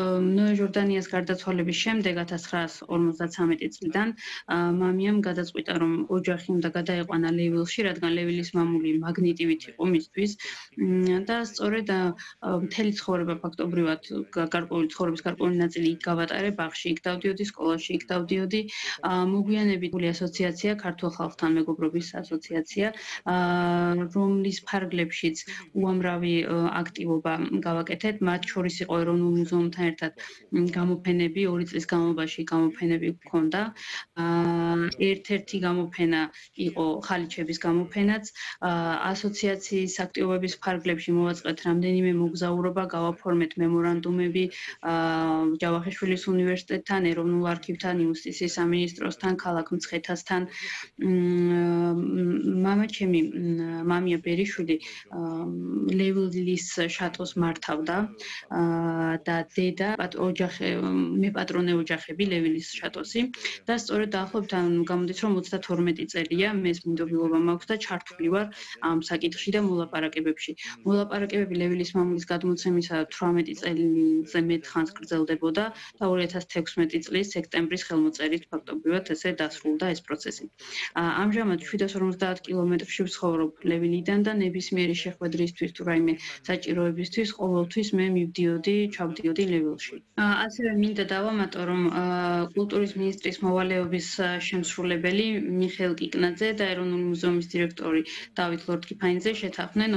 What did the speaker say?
ნოე ჟორდანიას გარდაცვალების შემდეგ 1953 წლიდან მამიამ გადაწყვიტა, რომ ოჯახი უნდა გადაეყვანა ლევილში, რადგან ლევილის მამული მაგნიტივით იყო მისთვის და სწორედ მთელი ცხოვრება ფაქტობრივად გარკვეული ცხოვრების გარკვეული ნაწილი იქ გავატარე ბაღში, იქ დავდიოდი სკოლაში, იქ დავდიოდი მოგვიანებით ასოციაცია ქართულ ხალხთან მეგობრობის ასოციაცია, რომლის ფარგლებშიც უამრავი აქტივობა გავაკეთეთ, მათ შორის იყო ეროვნულ მუზეუმთან ერთად გამოფენები, 2 წლის განმავლობაში გამოფენები გქონდა. ერთ-ერთი გამოფენა იყო ხალიჩების გამოფენაც, ასოციაციის აქტივობების ფარგლებში მოვაწყეთ რამდენიმე მოგზაურობა, გავაფორმეთ მემორანდუმები ჯავახიშვილის უნივერსიტეტთან, ეროვნულ არქივთან, იუსტიციის სამინისტროსთან, ქალაქ მცხეთასთან. მამია ბერიშვილი ლევილის შატოს მართავდა და დედა მეპატრონე ოჯახები ლევილის შატოსი და სწორედ დაახლოებით გამოდის რომ 32 წელია მე მინდობილობა მაქვს და ჩართული ვარ ამ საკითხში და მოლაპარაკებებში. მოლაპარაკებები ლევილის მამულის გადმოცემისა 18 წელზე მეტ ხანს გრძელდებოდა და 2016 წლის სექტემბრის ხელმოწერით ფაქტობრივად ესე დასრულდა ეს პროცესი. ამჟამად 750 კილომეტრში ვცხოვრობ ლევილიდან და ნებისმიერი შეხვედრისთვის თუ რაიმე საჭიროებისთვის ყოველთვის მე ჩავდიოდი ლევილში. ასევე მინდა დავამატო, რომ კულტურის მინისტრის მოვალეობის შემსრულებელი მიხეილ კიკნაძე და ეროვნული მუზეუმის დირექტორი დავით ლორთქიფანიძე შეთანხმდნენ